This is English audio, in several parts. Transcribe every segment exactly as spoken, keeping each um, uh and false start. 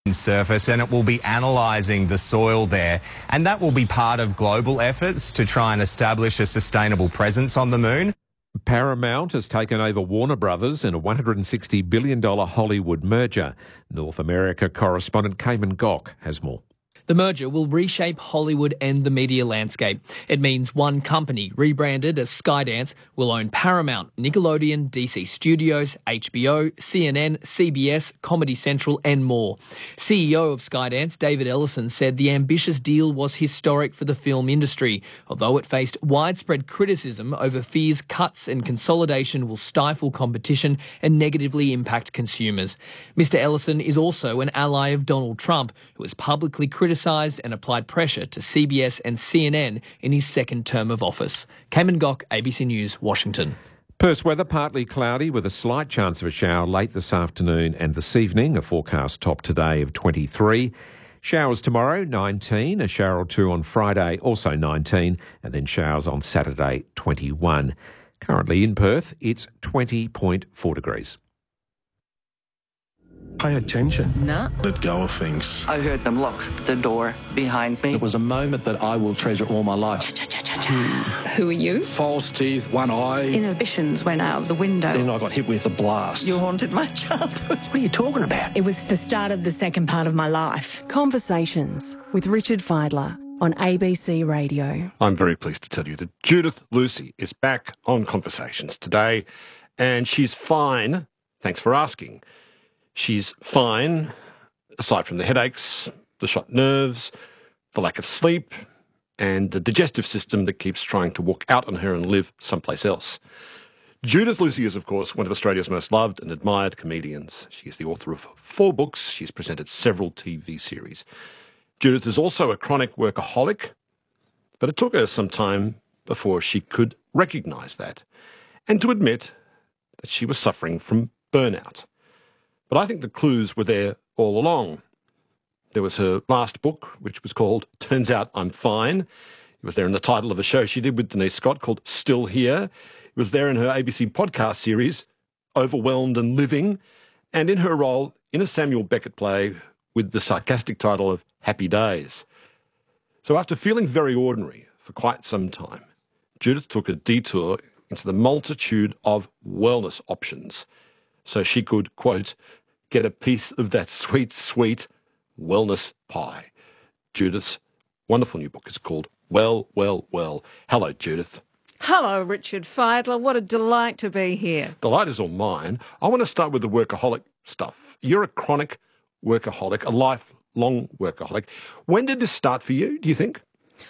surface, and it will be analysing the soil there, and that will be part of global efforts to try and establish a sustainable presence on the moon. Paramount has taken over Warner Brothers in a one hundred sixty billion dollars Hollywood merger. North America correspondent Cayman Gok has more. The merger will reshape Hollywood and the media landscape. It means one company, rebranded as Skydance, will own Paramount, Nickelodeon, D C Studios, H B O, C N N, C B S, Comedy Central and more. C E O of Skydance, David Ellison, said the ambitious deal was historic for the film industry, although it faced widespread criticism over fears cuts and consolidation will stifle competition and negatively impact consumers. Mister Ellison is also an ally of Donald Trump, who has publicly criticised and applied pressure to C B S and C N N in his second term of office. Cayman Gok, A B C News, Washington. Perth's weather partly cloudy with a slight chance of a shower late this afternoon and this evening. A forecast top today of twenty-three. Showers tomorrow, nineteen. A shower or two on Friday, also nineteen. And then showers on Saturday, twenty-one. Currently in Perth, it's twenty point four degrees. Pay attention. No. Let go of things. I heard them lock the door behind me. It was a moment that I will treasure all my life. Who are you? False teeth, one eye. Inhibitions went out of the window. Then I got hit with a blast. You haunted my childhood. What are you talking about? It was the start of the second part of my life. Conversations with Richard Fidler on A B C Radio. I'm very pleased to tell you that Judith Lucy is back on Conversations today, and she's fine. Thanks for asking. She's fine, aside from the headaches, the shot nerves, the lack of sleep, and the digestive system that keeps trying to walk out on her and live someplace else. Judith Lucy is, of course, one of Australia's most loved and admired comedians. She is the author of four books. She's presented several T V series. Judith is also a chronic workaholic, but it took her some time before she could recognise that and to admit that she was suffering from burnout. But I think the clues were there all along. There was her last book, which was called Turns Out I'm Fine. It was there in the title of a show she did with Denise Scott called Still Here. It was there in her A B C podcast series, Overwhelmed and Living, and in her role in a Samuel Beckett play with the sarcastic title of Happy Days. So after feeling very ordinary for quite some time, Judith took a detour into the multitude of wellness options so she could, quote, get a piece of that sweet, sweet wellness pie. Judith's wonderful new book is called Well, Well, Well. Hello, Judith. Hello, Richard Fidler. What a delight to be here. Delight is all mine. I want to start with the workaholic stuff. You're a chronic workaholic, a lifelong workaholic. When did this start for you, do you think?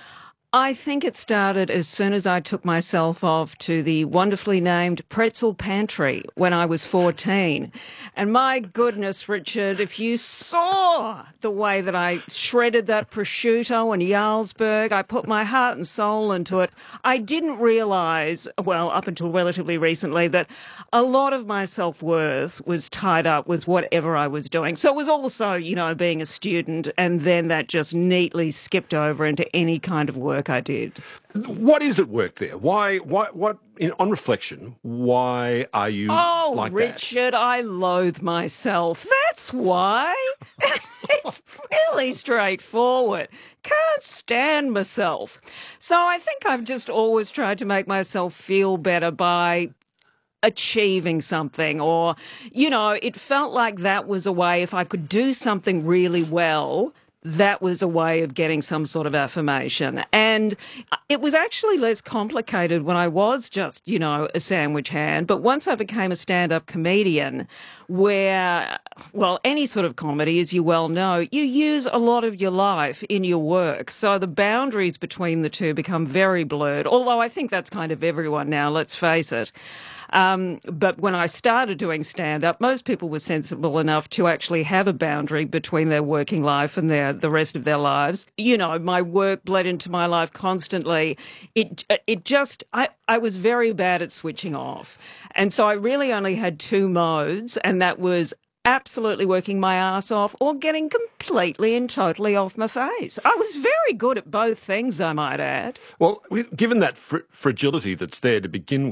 I think it started as soon as I took myself off to the wonderfully named Pretzel Pantry when I was fourteen. And my goodness, Richard, if you saw the way that I shredded that prosciutto in Jarlsberg, I put my heart and soul into it. I didn't realise, well, up until relatively recently, that a lot of my self-worth was tied up with whatever I was doing. So it was also, you know, being a student, and then that just neatly skipped over into any kind of work I did. What is at work there? Why, why, what, in, on reflection, why are you oh, like Richard, that? I loathe myself. That's why. It's really straightforward. Can't stand myself. So I think I've just always tried to make myself feel better by achieving something, or, you know, it felt like that was a way, if I could do something really well, that was a way of getting some sort of affirmation. And it was actually less complicated when I was just, you know, a sandwich hand. But once I became a stand-up comedian, where, well, any sort of comedy, as you well know, you use a lot of your life in your work. So the boundaries between the two become very blurred, although I think that's kind of everyone now, let's face it. Um, but when I started doing stand-up, most people were sensible enough to actually have a boundary between their working life and their the rest of their lives. You know, my work bled into my life constantly. It it just, I, I was very bad at switching off. And so I really only had two modes, and that was absolutely working my ass off or getting completely and totally off my face. I was very good at both things, I might add. Well, given that fr- fragility that's there to begin with,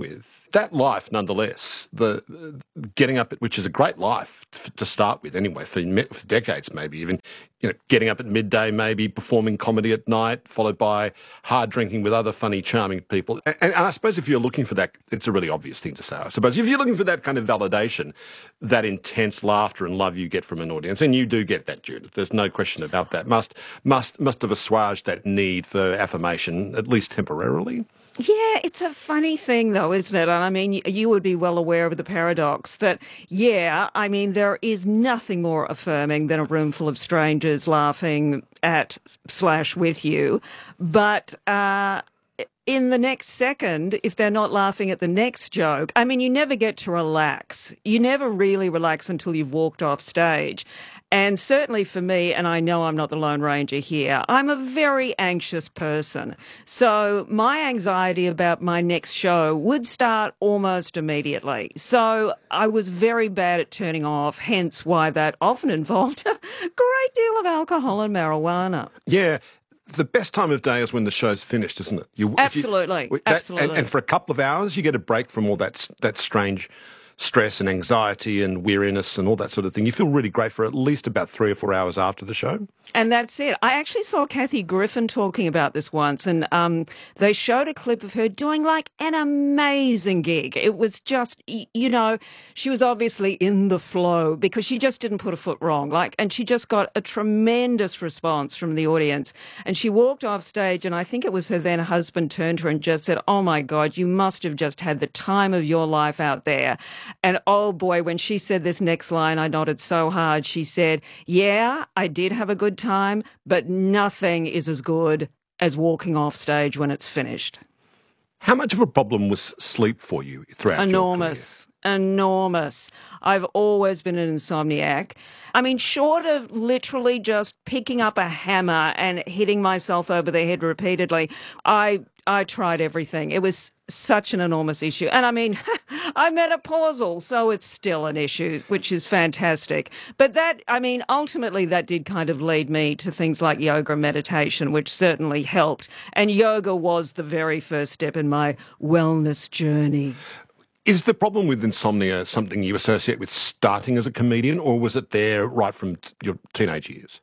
that life, nonetheless, the, the getting up, which is a great life to, to start with anyway, for, for decades maybe even, you know, getting up at midday maybe, performing comedy at night, followed by hard drinking with other funny, charming people. And, and I suppose if you're looking for that, it's a really obvious thing to say, I suppose. If you're looking for that kind of validation, that intense laughter and love you get from an audience, and you do get that, Judith, there's no question about that, must, must, must have assuaged that need for affirmation, at least temporarily. Yeah, it's a funny thing, though, isn't it? And I mean, you would be well aware of the paradox that, yeah, I mean, there is nothing more affirming than a room full of strangers laughing at slash with you. But uh, in the next second, if they're not laughing at the next joke, I mean, you never get to relax. You never really relax until you've walked off stage. And certainly for me, and I know I'm not the Lone Ranger here, I'm a very anxious person. So my anxiety about my next show would start almost immediately. So I was very bad at turning off, hence why that often involved a great deal of alcohol and marijuana. Yeah. The best time of day is when the show's finished, isn't it? You, absolutely, you, that, absolutely. And, and for a couple of hours, you get a break from all that that strange stress and anxiety and weariness and all that sort of thing. You feel really great for at least about three or four hours after the show. And that's it. I actually saw Kathy Griffin talking about this once, and um, they showed a clip of her doing like an amazing gig. It was just, you know, she was obviously in the flow because she just didn't put a foot wrong. Like, and she just got a tremendous response from the audience. And she walked off stage, and I think it was her then husband turned to her and just said, "Oh my God, you must have just had the time of your life out there." And oh boy, when she said this next line, I nodded so hard. She said, "Yeah, I did have a good time, but nothing is as good as walking off stage when it's finished." How much of a problem was sleep for you throughout Enormous. your career? Enormous. I've always been an insomniac. I mean, short of literally just picking up a hammer and hitting myself over the head repeatedly, I I tried everything. It was such an enormous issue. And I mean, I'm menopausal, so it's still an issue, which is fantastic. But that, I mean, ultimately that did kind of lead me to things like yoga and meditation, which certainly helped. And yoga was the very first step in my wellness journey. Is the problem with insomnia something you associate with starting as a comedian, or was it there right from t- your teenage years?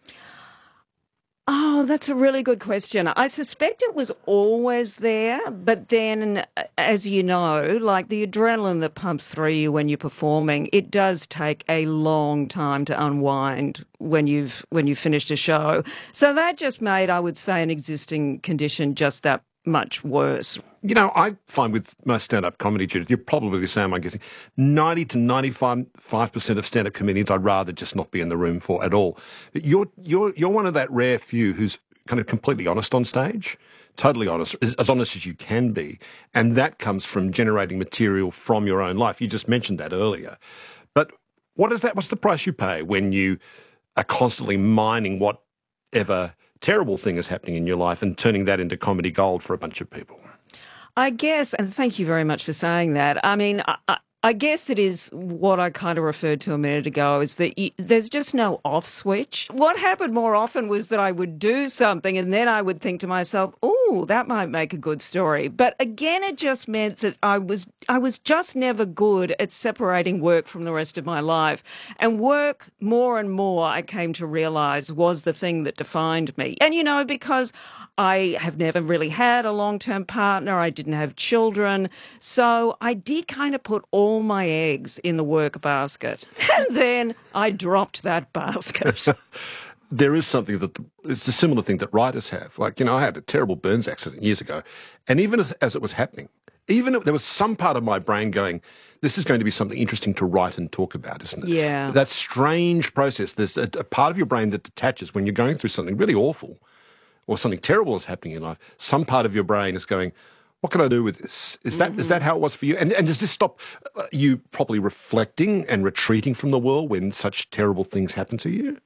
Oh, that's a really good question. I suspect it was always there, but then, as you know, like the adrenaline that pumps through you when you're performing, it does take a long time to unwind when you've when you've finished a show. So that just made, I would say, an existing condition just that much worse. You know, I find with most stand-up comedy, Judith, you're probably the same, I'm guessing, ninety to ninety-five percent of stand-up comedians I'd rather just not be in the room for at all. You're, you're, you're one of that rare few who's kind of completely honest on stage, totally honest, as, as honest as you can be, and that comes from generating material from your own life. You just mentioned that earlier. But what is that? What's the price you pay when you are constantly mining whatever terrible thing is happening in your life and turning that into comedy gold for a bunch of people? I guess, and thank you very much for saying that. I mean, I, I, I guess it is what I kind of referred to a minute ago, is that you, there's just no off switch. What happened more often was that I would do something and then I would think to myself, oh, that might make a good story. But again, it just meant that I was I was just never good at separating work from the rest of my life. And work, more and more, I came to realize, was the thing that defined me. And, you know, because I have never really had a long-term partner. I didn't have children. So I did kind of put all my eggs in the work basket. And then I dropped that basket. There is something that, it's a similar thing that writers have. Like, you know, I had a terrible burns accident years ago. And even as, as it was happening, even if there was some part of my brain going, this is going to be something interesting to write and talk about, isn't it? Yeah. That strange process. There's a, a part of your brain that detaches when you're going through something really awful, or something terrible is happening in life. Some part of your brain is going, what can I do with this? Is that mm-hmm. is that how it was for you? And and does this stop you properly reflecting and retreating from the world when such terrible things happen to you?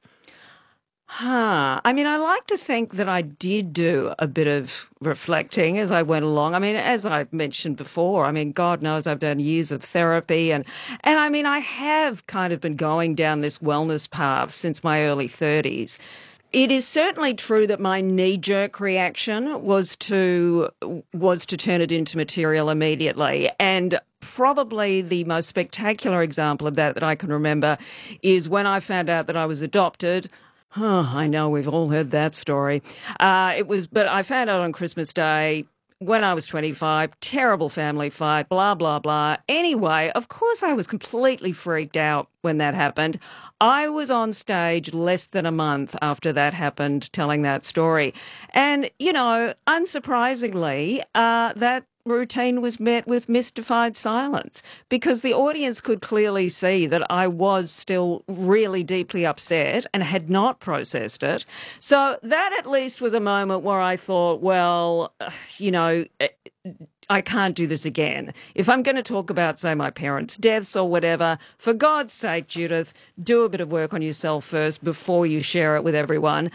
Huh. I mean, I like to think that I did do a bit of reflecting as I went along. I mean, as I mentioned before, I mean, God knows I've done years of therapy. And, and I mean, I have kind of been going down this wellness path since my early thirties. It is certainly true that my knee-jerk reaction was to was to turn it into material immediately. And probably the most spectacular example of that that I can remember is when I found out that I was adopted. Oh, I know, we've all heard that story. Uh, it was, but I found out on Christmas Day when I was twenty-five, terrible family fight, blah, blah, blah. Anyway, of course I was completely freaked out when that happened. I was on stage less than a month after that happened telling that story. And, you know, unsurprisingly, uh, that routine was met with mystified silence because the audience could clearly see that I was still really deeply upset and had not processed it. So that at least was a moment where I thought, well, you know, I can't do this again. If I'm going to talk about, say, my parents' deaths or whatever, for God's sake, Judith, do a bit of work on yourself first before you share it with everyone.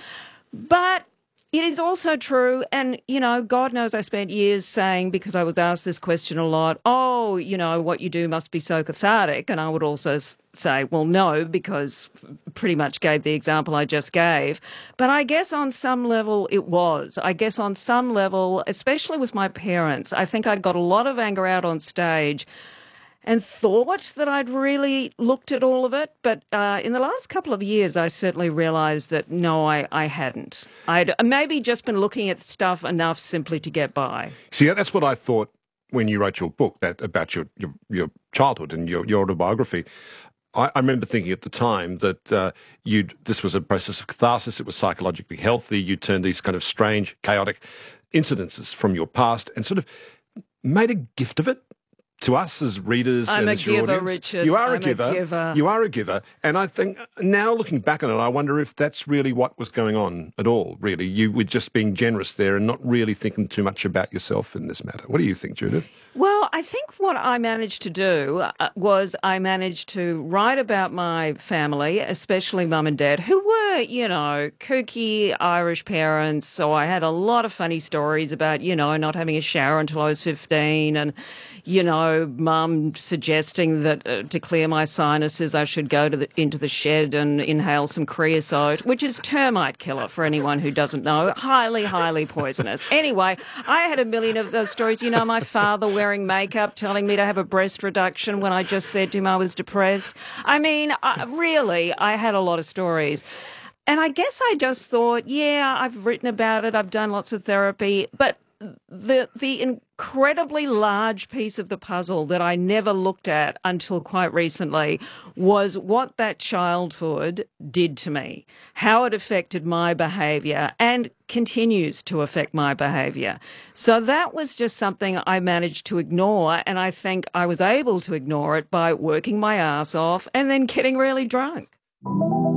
But it is also true, and, you know, God knows I spent years saying, because I was asked this question a lot, oh, you know, what you do must be so cathartic. And I would also say, well, no, because pretty much gave the example I just gave. But I guess on some level it was. I guess on some level, especially with my parents, I think I got a lot of anger out on stage and thought that I'd really looked at all of it. But uh, in the last couple of years, I certainly realised that, no, I, I hadn't. I'd maybe just been looking at stuff enough simply to get by. See, that's what I thought when you wrote your book that about your, your, your childhood and your, your autobiography. I, I remember thinking at the time that uh, you'd, this was a process of catharsis. It was psychologically healthy. You turned these kind of strange, chaotic incidences from your past and sort of made a gift of it to us as readers I'm and a as your giver, audience. Richard. You are I'm a giver. a giver. You are a giver. And I think now looking back on it, I wonder if that's really what was going on at all, really. You were just being generous there and not really thinking too much about yourself in this matter. What do you think, Judith? Well, I think what I managed to do uh, was I managed to write about my family, especially mum and dad, who were, you know, kooky Irish parents. So I had a lot of funny stories about, you know, not having a shower until I was fifteen and, you know, mum suggesting that uh, to clear my sinuses I should go to the, into the shed and inhale some creosote, which is termite killer for anyone who doesn't know. Highly, highly poisonous. Anyway, I had a million of those stories. You know, my father wearing makeup telling me to have a breast reduction when I just said to him I was depressed. I mean, I, really, I had a lot of stories. And I guess I just thought, yeah, I've written about it, I've done lots of therapy, but the the incredibly large piece of the puzzle that I never looked at until quite recently was what that childhood did to me, how it affected my behaviour and continues to affect my behaviour. So that was just something I managed to ignore, and I think I was able to ignore it by working my ass off and then getting really drunk.